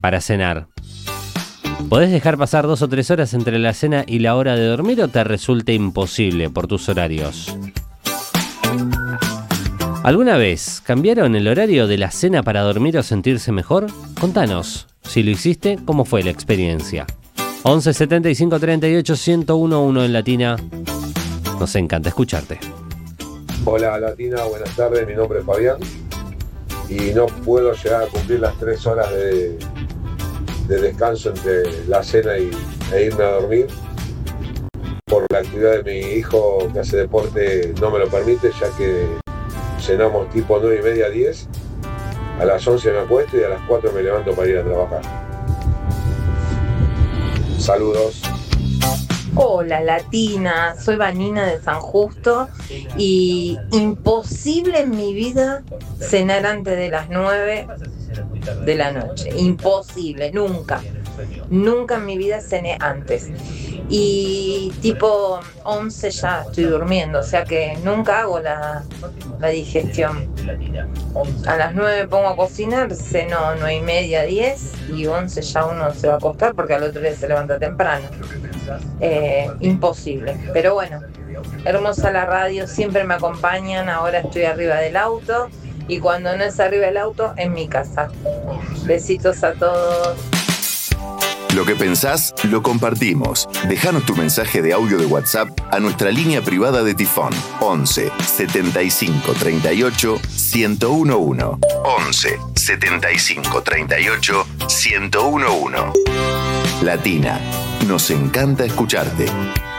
para cenar. ¿Podés dejar pasar 2 o 3 horas entre la cena y la hora de dormir o te resulta imposible por tus horarios? ¿Alguna vez cambiaron el horario de la cena para dormir o sentirse mejor? Contanos, si lo hiciste, ¿cómo fue la experiencia? 11 75 38 1011 en Latina. Nos encanta escucharte. Hola Latina, buenas tardes, mi nombre es Fabián y no puedo llegar a cumplir las 3 horas de descanso entre la cena e irme a dormir. Por la actividad de mi hijo que hace deporte no me lo permite, ya que cenamos tipo 9:30, 10. A las 11 me acuesto y a las 4 me levanto para ir a trabajar. Saludos. Hola Latina, soy Vanina de San Justo y imposible en mi vida cenar antes de las 9 de la noche. Imposible, nunca. Nunca en mi vida cené antes. Y tipo 11 ya estoy durmiendo, o sea que nunca hago la digestión. A las 9 me pongo a cocinar, ceno 9:30, 10 y 11 ya uno se va a acostar porque al otro día se levanta temprano. Imposible, pero bueno, hermosa la radio, siempre me acompañan. Ahora estoy arriba del auto y cuando no es arriba del auto, en mi casa. Besitos a todos. Lo que pensás, lo compartimos. Dejanos tu mensaje de audio de WhatsApp a nuestra línea privada de Tifón 11 75 38 1011. 11 75 38 1011. Latina, nos encanta escucharte.